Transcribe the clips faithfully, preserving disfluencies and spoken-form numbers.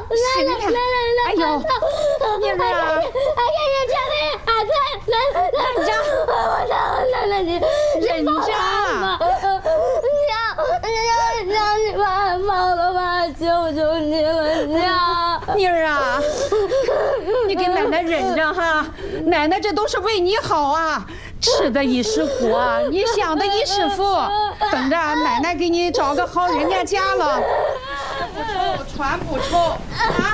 来来来来， 哎呦，妮儿啊！ 哎呀呀，这里啊，来来来，家，我操，来来你， 人家， 娘娘娘，你快放了吧，求求你了，娘。 妮儿啊，你给奶奶忍着哈，奶奶这都是为你好啊。吃的一时苦啊，你想的一时福。等着奶奶给你找个好人家家了。不愁，穿不愁啊！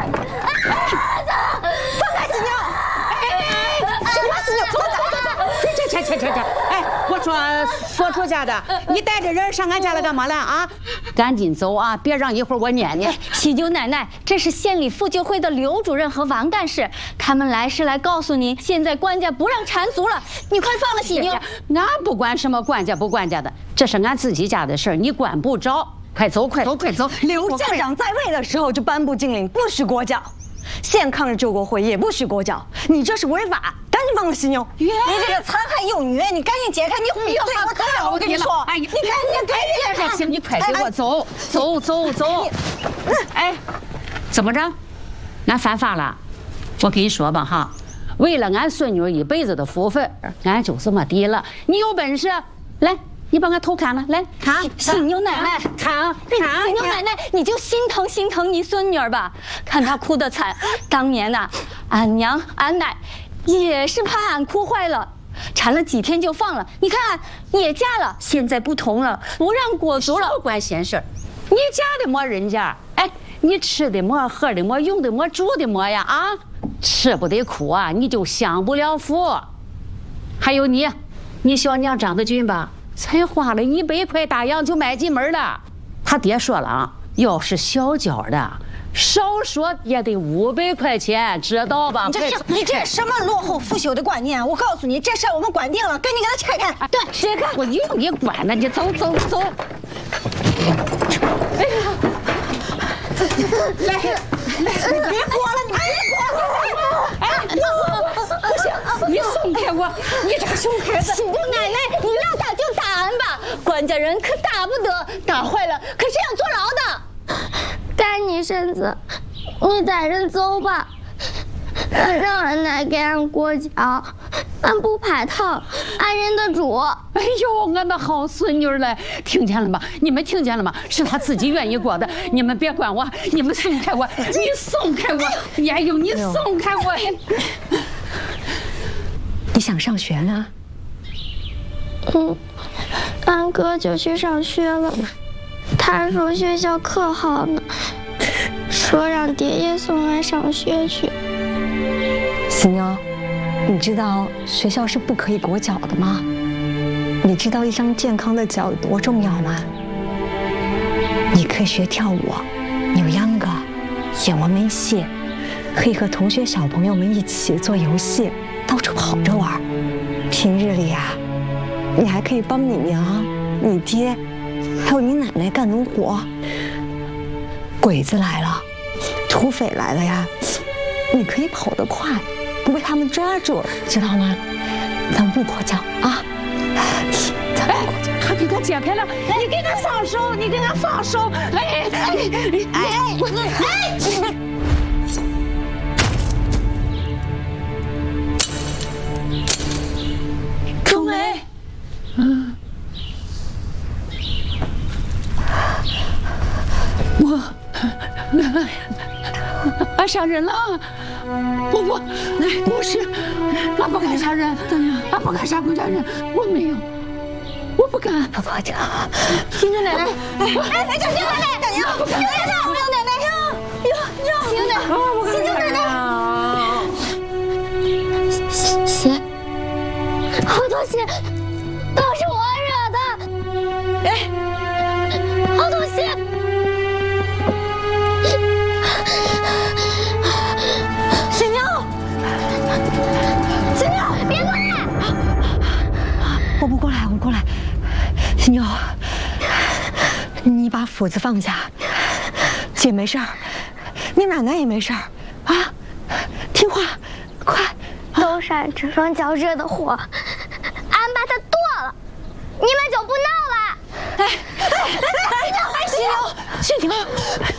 放开死娘！哎，什么死娘？走走走走！ 这这这这这！哎，我说说出家的，你带着人上俺家来干嘛来啊？赶紧走啊！别让一会儿我撵你。 喜九奶奶，这是县里妇救会的刘主任和王干事，他们来是来告诉您，现在官家不让缠足了，你快放了喜妞。 俺不管什么官家不官家的，这是俺自己家的事儿，你管不着。快走，快走，快走！ 刘县长在位的时候就颁布禁令，不许裹脚。县抗日救国会也不许裹脚，你这是违法，赶紧放了喜妞。你这个残害幼女，你赶紧解开！你对我可了，我跟你说，哎，你赶紧赶紧开！行，你快给我走，走走走！哎，怎么着？俺犯法了？我跟你说吧哈，为了俺孙女一辈子的福分，俺就这么地了。你有本事来。你把俺头砍了，来砍！ 喜妞奶奶， 砍砍！ 喜妞奶奶，你就心疼心疼你孙女儿吧，看她哭得惨。当年呐、啊，俺娘俺奶也是怕俺哭坏了，缠了几天就放了。你看也嫁了，现在不同了，不让裹足了， 不管闲事儿。你嫁的么人家？哎，你吃的么，喝的么，用的么，住的么呀？啊，吃不得苦啊，你就享不了福。还有你，你小娘张德军吧？才花了一百块大洋就买进门了，他爹说了啊，要是小脚的，少说也得五百块钱，知道吧？ 你这是你这什么落后腐朽的观念？我告诉你，这事我们管定了，赶紧给他拆开。 对，拆开！我用你管呢，你走走走。哎呀，来来， 别裹了，你别裹！ 哎，不行，你松开我，你这个熊孩子！ 喜妞奶奶，你要打就打俺吧，官家人可打不得，打坏了可是要坐牢的。 该你身子，你带人走吧，让俺奶给俺裹脚，俺不怕烫，俺忍得住。 哎呦，俺的好孙女嘞，听见了吗？你们听见了吗？是她自己愿意过的，你们别管我，你们松开我，你松开我，哎呦，你松开我！ 你想上学呢？ 嗯，俺哥就去上学了，他说学校可好呢，说让爹爷送俺上学去。 喜妞，你知道学校是不可以裹脚的吗？你知道一双健康的脚有多重要吗？你可以学跳舞、扭秧歌、演文文戏，可以和同学小朋友们一起做游戏，到处跑着玩。平日里啊，你还可以帮你娘、你爹，还有你奶奶干农活。鬼子来了，土匪来了呀，你可以跑得快，不被他们抓住，知道吗？咱们不裹脚啊！咱们不裹脚。 他给他解开了，你给他放手，你给他放手！哎哎哎哎！哎！钟梅，嗯，我，俺杀人了！不不，不是，俺不敢杀人，俺不敢杀公家人，我没有，我不敢。 不裹脚， 行行奶奶， 哎哎，小星奶奶，大娘，行奶奶，行奶奶，哟哟，行奶奶，行奶奶。 血，好多血，都是我惹的。 哎， 好多血。 喜妞， 喜妞，别过来！ 我不过来，我不过来。喜妞，你把斧子放下，姐没事儿，你奶奶也没事儿啊，听话，快。 都是俺这双脚惹的祸，俺把它剁了，你们就不闹了。 哎哎哎！喜妞，喜妞，